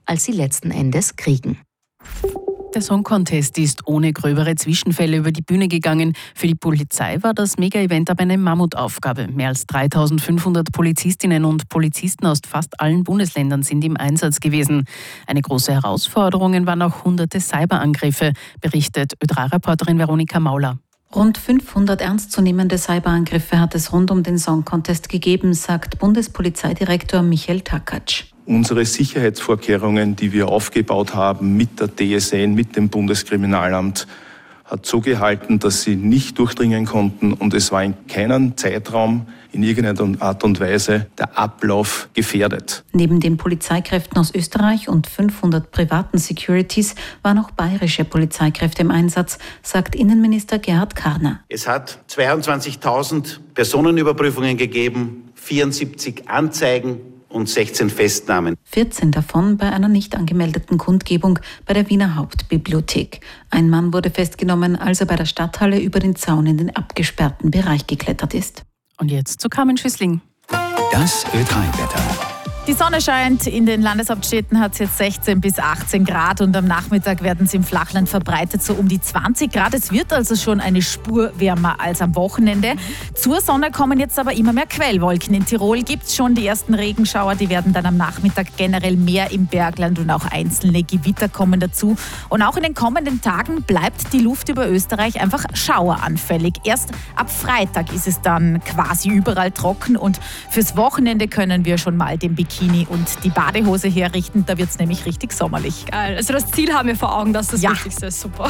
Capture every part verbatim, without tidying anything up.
als sie letzten Endes kriegen. Der Song Contest ist ohne gröbere Zwischenfälle über die Bühne gegangen. Für die Polizei war das Mega-Event aber eine Mammutaufgabe. Mehr als dreitausendfünfhundert Polizistinnen und Polizisten aus fast allen Bundesländern sind im Einsatz gewesen. Eine große Herausforderung waren auch hunderte Cyberangriffe, berichtet Ö drei Reporterin Veronika Mauler. Rund fünfhundert ernstzunehmende Cyberangriffe hat es rund um den Song Contest gegeben, sagt Bundespolizeidirektor Michael Takatsch. Unsere Sicherheitsvorkehrungen, die wir aufgebaut haben mit der D S N, mit dem Bundeskriminalamt, hat so gehalten, dass sie nicht durchdringen konnten und es war in keinem Zeitraum in irgendeiner Art und Weise der Ablauf gefährdet. Neben den Polizeikräften aus Österreich und fünfhundert privaten Securities waren auch bayerische Polizeikräfte im Einsatz, sagt Innenminister Gerhard Karner. Es hat zweiundzwanzigtausend Personenüberprüfungen gegeben, vierundsiebzig Anzeigen und sechzehn Festnahmen. vierzehn davon bei einer nicht angemeldeten Kundgebung bei der Wiener Hauptbibliothek. Ein Mann wurde festgenommen, als er bei der Stadthalle über den Zaun in den abgesperrten Bereich geklettert ist. Und jetzt zu Carmen Schüssling. Das Ö drei Wetter. Die Sonne scheint, in den Landeshauptstädten hat es jetzt sechzehn bis achtzehn Grad und am Nachmittag werden es im Flachland verbreitet so um die zwanzig Grad. Es wird also schon eine Spur wärmer als am Wochenende. Zur Sonne kommen jetzt aber immer mehr Quellwolken. In Tirol gibt es schon die ersten Regenschauer, die werden dann am Nachmittag generell mehr im Bergland und auch einzelne Gewitter kommen dazu. Und auch in den kommenden Tagen bleibt die Luft über Österreich einfach schaueranfällig. Erst ab Freitag ist es dann quasi überall trocken und fürs Wochenende können wir schon mal den Bikini und die Badehose herrichten, da wird es nämlich richtig sommerlich. Geil, also das Ziel haben wir vor Augen, das ist das ja. Wichtigste, super.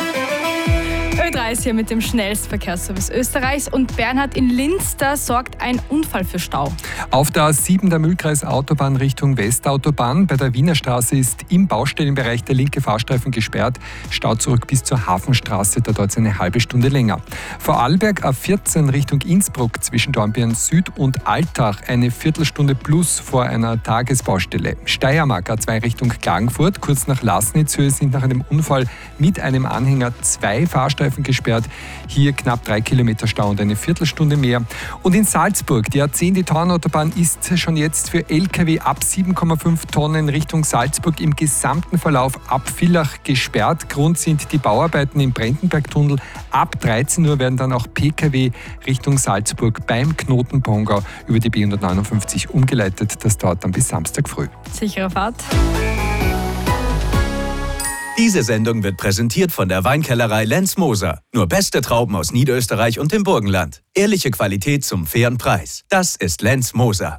Ö drei ist hier mit dem schnellsten Verkehrsservice Österreichs und Bernhard in Linz, da sorgt ein Unfall für Stau. Auf der A sieben der Mühlkreis-Autobahn Richtung Westautobahn bei der Wiener Straße ist im Baustellenbereich der linke Fahrstreifen gesperrt. Stau zurück bis zur Hafenstraße, da dauert es eine halbe Stunde länger. Vorarlberg A vierzehn Richtung Innsbruck zwischen Dornbirn Süd und Altach eine Viertelstunde plus vor einer Tagesbaustelle. Steiermark A zwei Richtung Klagenfurt, kurz nach Lasnitzhöhe sind nach einem Unfall mit einem Anhänger zwei Fahrstreifen gesperrt. Hier knapp drei Kilometer Stau und eine Viertelstunde mehr. Und in Salzburg, die A zehn, die Tauernautobahn, ist schon jetzt für L K W ab sieben Komma fünf Tonnen Richtung Salzburg im gesamten Verlauf ab Villach gesperrt. Grund sind die Bauarbeiten im Brendenbergtunnel. Ab dreizehn Uhr werden dann auch P K W Richtung Salzburg beim Knoten Pongau über die B hundertneunundfünfzig umgeleitet. Das dauert dann bis Samstag früh. Sichere Fahrt. Diese Sendung wird präsentiert von der Weinkellerei Lenz Moser. Nur beste Trauben aus Niederösterreich und dem Burgenland. Ehrliche Qualität zum fairen Preis. Das ist Lenz Moser.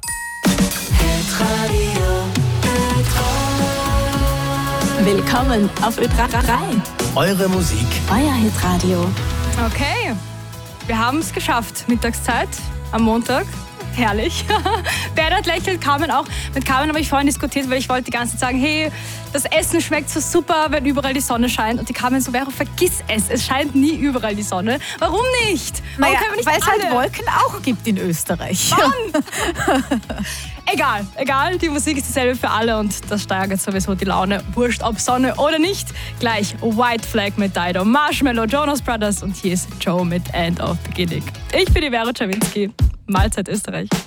Willkommen auf Ö drei. Eure Musik. Euer Hitradio. Okay, wir haben es geschafft. Mittagszeit am Montag. Herrlich. Bernhard lächelt, Carmen auch. Mit Carmen habe ich vorhin diskutiert, weil ich wollte die ganze Zeit sagen, hey, das Essen schmeckt so super, wenn überall die Sonne scheint. Und die Carmen so, Vero, vergiss es, es scheint nie überall die Sonne. Warum nicht? Naja, nicht weil es alle? halt Wolken auch gibt in Österreich. Egal, egal, die Musik ist dieselbe für alle und das steigert sowieso die Laune. Wurscht, ob Sonne oder nicht. Gleich White Flag mit Dido, Marshmallow, Jonas Brothers und hier ist Joe mit End of Beginning. Ich bin die Vero Czawinski. Mahlzeit Österreich.